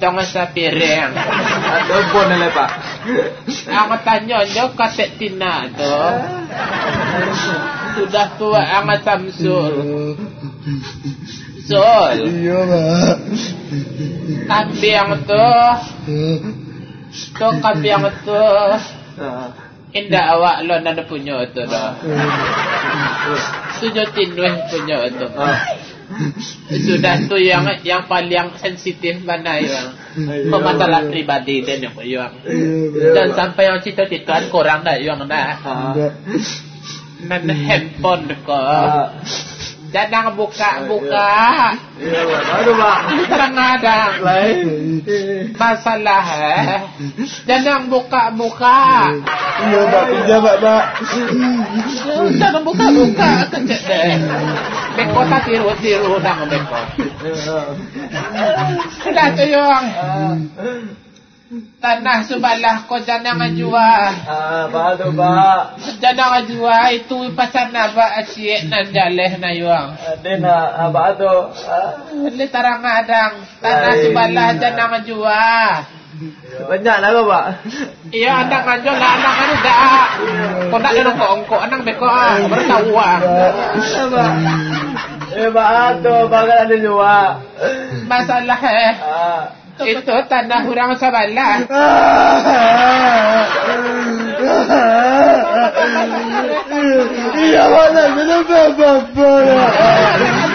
lontong sa piring. Telepon na Pak. Ang tanya nyo kaset tina tu. Sudah tua ang Samsul. Sol. Iya Pak. Kambing tu. Tu kambing tu. Indah awak lo nada punya tu dah. Tujuh tinduh punya tu. Sudah tu yang paling sensitif mana yang masalah pribadi dan yang dan sampai yang cita-citaan kurang dah yang dah. Nan handphone ko. Jangan buka. Iya Pak. Aduh Pak. Kadang-kadang masalah jangan buka. Iya Pak, pinjam Pak. Jangan buka kecek deh. Bekota tiru nang bekot. Sudah tu yang tanah sebelah ko jangan jual. Baru Pak. Jangan jual itu pasar naba asyik nan jaleh na yuang. Dena baru. Li tarang adang tanah sebelah jangan jual. Banyak lah Pak. Iya andang anjol lah andang anu dah. Kau nak dengar kongko andang beko bertahu uang. Baru bakal ada jual. Masalah itu tanah orang sebelah. Iya mana kenapa Bapak?